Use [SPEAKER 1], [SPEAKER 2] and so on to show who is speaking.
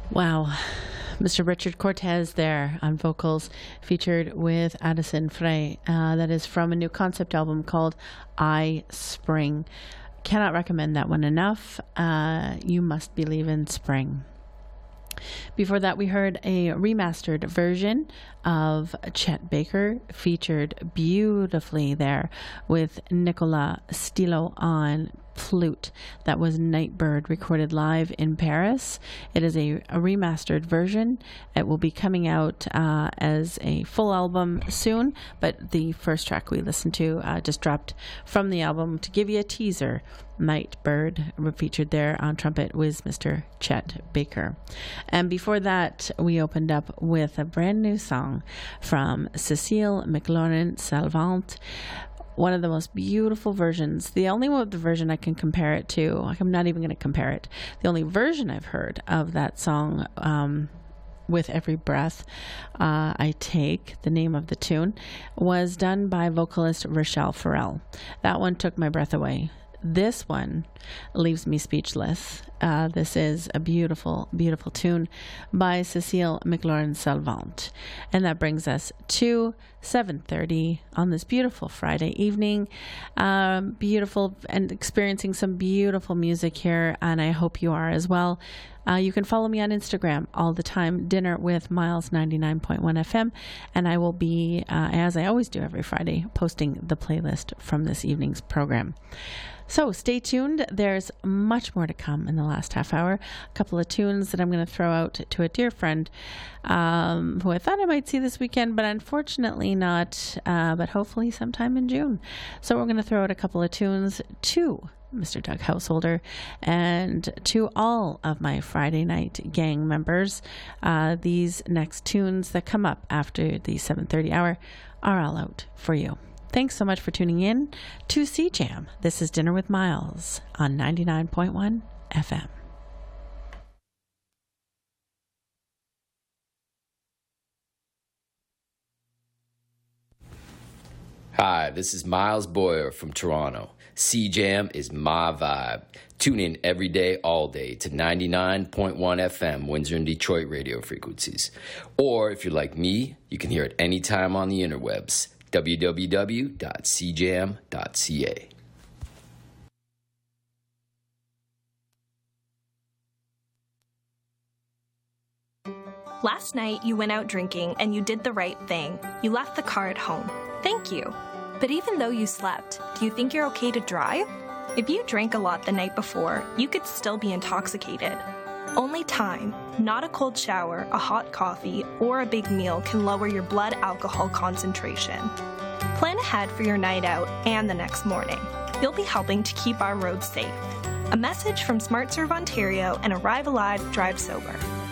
[SPEAKER 1] Wow. Mr. Richard Cortez there on vocals, featured with Addison Frey. That is from a new concept album called I Spring. Cannot recommend that one enough. You Must Believe in Spring. Before that, we heard a remastered version of Chet Baker, featured beautifully there with Nicola Stilo on flute. That was Nightbird, recorded live in Paris. It is a remastered version. It will be coming out as a full album soon, but the first track we listened to just dropped from the album to give you a teaser. Nightbird, featured there on trumpet, was Mr. Chet Baker. And before that, we opened up with a brand new song from Cécile McLaurin-Salvant. One of the most beautiful versions. The only version I can compare it to, I'm not even going to compare it. The only version I've heard of that song, With Every Breath I Take, the name of the tune, was done by vocalist Rochelle Farrell. That one took my breath away. This one leaves me speechless. This is a beautiful, beautiful tune by Cécile McLaurin-Salvant. And that brings us to 7:30 on this beautiful Friday evening. Beautiful, and experiencing some beautiful music here, and I hope you are as well. You can follow me on Instagram all the time, Dinner with Miles 99.1 FM, and I will be, as I always do every Friday, posting the playlist from this evening's program. So stay tuned. There's much more to come in the last half hour. A couple of tunes that I'm going to throw out to a dear friend who I thought I might see this weekend, but unfortunately not, but hopefully sometime in June. So we're going to throw out a couple of tunes to Mr. Doug Householder and to all of my Friday night gang members. These next tunes that come up after the 7:30 hour are all out for you. Thanks so much for tuning in to CJAM. This is Dinner with Miles on 99.1 FM.
[SPEAKER 2] Hi, this is Miles Boyer from Toronto. CJAM is my vibe. Tune in every day, all day to 99.1 FM, Windsor and Detroit radio frequencies. Or if you're like me, you can hear it anytime on the interwebs. www.cjam.ca.
[SPEAKER 3] Last night, you went out drinking and you did the right thing. You left the car at home. Thank you. But even though you slept, do you think you're okay to drive? If you drank a lot the night before, you could still be intoxicated. Only time, not a cold shower, a hot coffee, or a big meal can lower your blood alcohol concentration. Plan ahead for your night out and the next morning. You'll be helping to keep our roads safe. A message from SmartServe Ontario and Arrive Alive, Drive Sober.